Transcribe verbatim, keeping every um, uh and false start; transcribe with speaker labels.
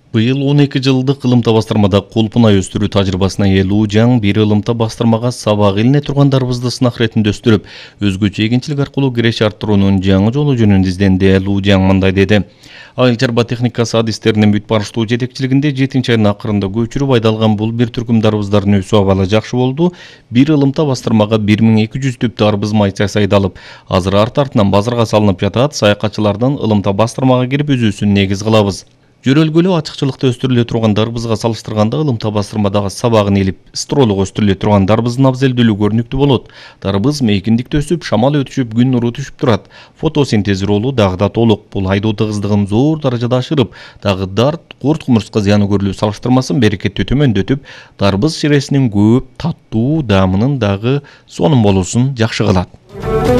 Speaker 1: Быйыл он эки жылдык ылымта бастырмада колпунай өстүрүү тажрыйбасына ээ Лужаң бир ылымта бастырмага сабак илине тургандарыбызды сынак иретинде өстүрүп, өзгөчө эгинчилик аркылуу киреше арттыруунун жаңы жолу жөнүндө изденди. Лужаң мындай деди. Айыл чарба техникасы адистеринин бүт барыштуу жетекчилигинде жетинчи айдын акырында көчүрүп айдалган бул бир түркүм дарбыздардын өсүү абалы жакшы болду. Бир ылымта бастырмага бир миң эки жүз түп дарбыз майчасы айдалып, азыр арт артынан базарга салынып жатат. Саякатчылардын ылымта бастырмага кирип өзүүсүн негиз кылабыз. Жөрөлгөлүү ачыкчылыкта өстүрүлө турган дарбызга салыштырганда ылымта бастырмадагы сабагын илип, стролук өстүрүлө турган дарбыздын абзелдүүлүгү көрүнүктүү болот. Дарбыз мейкиндикте өсүп, шамал өтүшүп, күн нуру түшүп турат. Фотосинтез ролу дагы да толук. Бул айдоо тыгыздыгын зор даражада ашырып, дагы дарт, курт кумурска зыяны көрүлүү салыштырмасын берекеттүү төмөндөтүп, дарбыз ширесинин көп, таттуу даамынын дагы сонун болуусун жакшы кылат.